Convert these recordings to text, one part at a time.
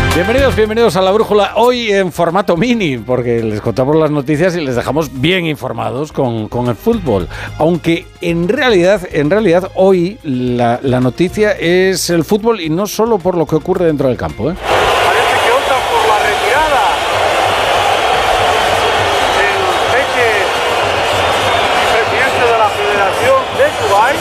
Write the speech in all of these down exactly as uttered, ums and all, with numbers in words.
Bienvenidos, bienvenidos a La Brújula, hoy en formato mini, porque les contamos las noticias y les dejamos bien informados con, con el fútbol. Aunque en realidad, en realidad hoy la, la noticia es el fútbol y no solo por lo que ocurre dentro del campo, ¿eh? Parece que optan por la retirada del jeque presidente de la Federación de Dubái.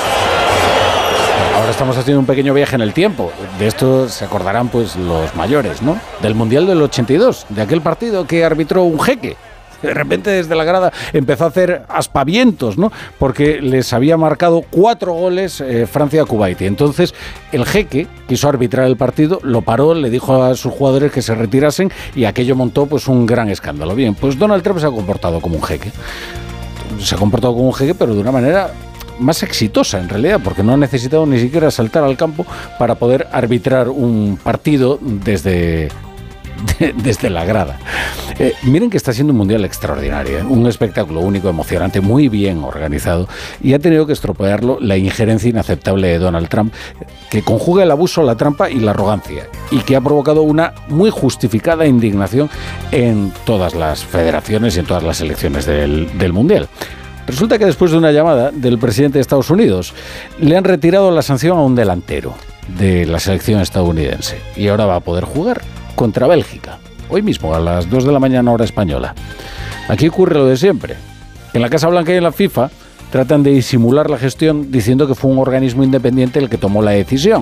Ahora estamos haciendo un pequeño viaje en el tiempo. De esto se acordarán pues los mayores, ¿no? Del Mundial del ochenta y dos, de aquel partido que arbitró un jeque. De repente desde la grada empezó a hacer aspavientos, ¿no? Porque les había marcado cuatro goles eh, Francia a Kuwait. Y entonces el jeque quiso arbitrar el partido, lo paró, le dijo a sus jugadores que se retirasen y aquello montó pues un gran escándalo. Bien, pues Donald Trump se ha comportado como un jeque. Se ha comportado como un jeque, pero de una manera más exitosa en realidad, porque no ha necesitado ni siquiera saltar al campo para poder arbitrar un partido desde, de, desde la grada. Eh, miren que está siendo un mundial extraordinario, ¿eh? Un espectáculo único, emocionante, muy bien organizado, y ha tenido que estropearlo la injerencia inaceptable de Donald Trump, que conjuga el abuso, la trampa y la arrogancia, y que ha provocado una muy justificada indignación en todas las federaciones y en todas las selecciones del, del mundial. Resulta que después de una llamada del presidente de Estados Unidos, le han retirado la sanción a un delantero de la selección estadounidense y ahora va a poder jugar contra Bélgica, hoy mismo a las dos de la mañana hora española. Aquí ocurre lo de siempre. En la Casa Blanca y en la FIFA tratan de disimular la gestión diciendo que fue un organismo independiente el que tomó la decisión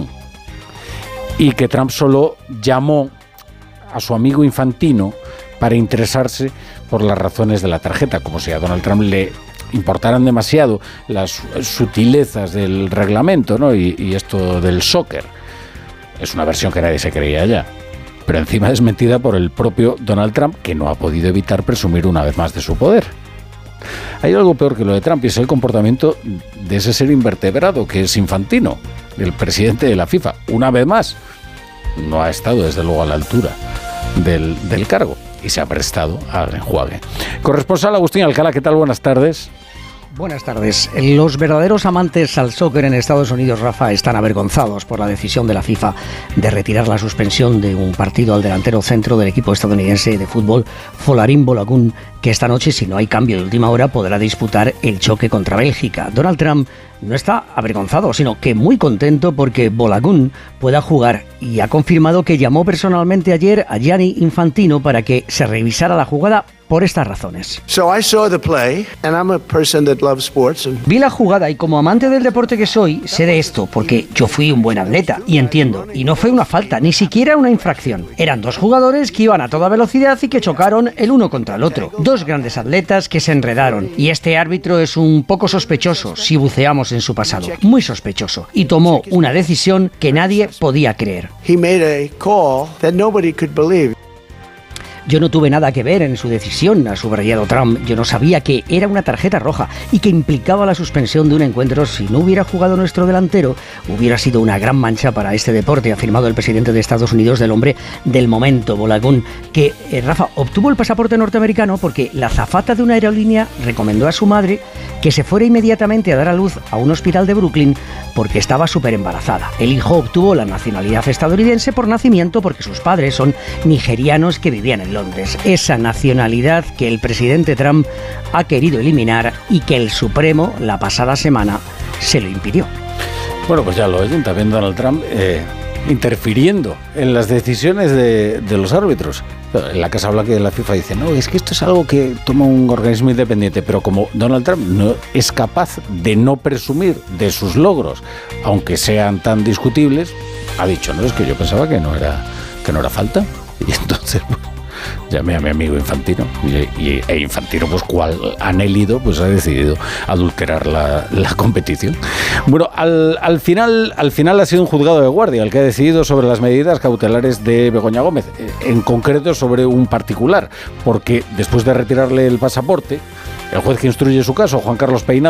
y que Trump solo llamó a su amigo Infantino para interesarse por las razones de la tarjeta, como si a Donald Trump le importaran demasiado las sutilezas del reglamento, ¿no? Y, y esto del soccer. Es una versión que nadie se creía ya, pero encima es mentida por el propio Donald Trump, que no ha podido evitar presumir una vez más de su poder. Hay algo peor que lo de Trump y es el comportamiento de ese ser invertebrado que es Infantino, el presidente de la FIFA. Una vez más, no ha estado desde luego a la altura del, del cargo y se ha prestado al enjuague. Corresponsal Agustín Alcalá, ¿qué tal? Buenas tardes. Buenas tardes. Los verdaderos amantes al soccer en Estados Unidos, Rafa, están avergonzados por la decisión de la FIFA de retirar la suspensión de un partido al delantero centro del equipo estadounidense de fútbol, Folarin Balogun, que esta noche, si no hay cambio de última hora, podrá disputar el choque contra Bélgica. Donald Trump no está avergonzado, sino que muy contento porque Balogun pueda jugar y ha confirmado que llamó personalmente ayer a Gianni Infantino para que se revisara la jugada por estas razones. So I saw the play, and I'm a person that loves sports. And... Vi la jugada y como amante del deporte que soy, sé de esto, porque yo fui un buen atleta, y entiendo, y no fue una falta, ni siquiera una infracción. Eran dos jugadores que iban a toda velocidad y que chocaron el uno contra el otro. Dos grandes atletas que se enredaron, y este árbitro es un poco sospechoso si buceamos en su pasado, muy sospechoso, y tomó una decisión que nadie podía creer. He made a call that nobody could believe. Yo no tuve nada que ver en su decisión, ha subrayado Trump. Yo no sabía que era una tarjeta roja y que implicaba la suspensión de un encuentro. Si no hubiera jugado nuestro delantero, hubiera sido una gran mancha para este deporte, ha afirmado el presidente de Estados Unidos del hombre del momento, Balogun, que, eh, Rafa, obtuvo el pasaporte norteamericano porque la azafata de una aerolínea recomendó a su madre que se fuera inmediatamente a dar a luz a un hospital de Brooklyn porque estaba súper embarazada. El hijo obtuvo la nacionalidad estadounidense por nacimiento porque sus padres son nigerianos que vivían en Londres. Esa nacionalidad que el presidente Trump ha querido eliminar y que el Supremo la pasada semana se lo impidió. Bueno, pues ya lo oyen, también Donald Trump eh, interfiriendo en las decisiones de, de los árbitros. En la Casa Blanca de la FIFA dice, no, es que esto es algo que toma un organismo independiente, pero como Donald Trump no es capaz de no presumir de sus logros, aunque sean tan discutibles, ha dicho, no, es que yo pensaba que no era, que no era falta. Y entonces pues, llamé a mi amigo Infantino y, y e Infantino, pues cual anhelido, pues ha decidido adulterar la, la competición. Bueno, al, al final al final ha sido un juzgado de guardia el que ha decidido sobre las medidas cautelares de Begoña Gómez, en concreto sobre un particular, porque después de retirarle el pasaporte, el juez que instruye su caso, Juan Carlos Peinado,